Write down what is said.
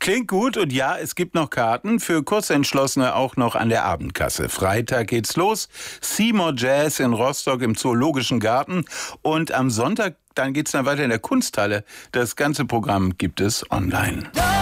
Klingt gut und ja, es gibt noch Karten für Kurzentschlossene auch noch an der Abendkasse. Freitag geht's los, Seymour Jazz in Rostock im Zoologischen Garten und am Sonntag dann geht's dann weiter in der Kunsthalle. Das ganze Programm gibt es online.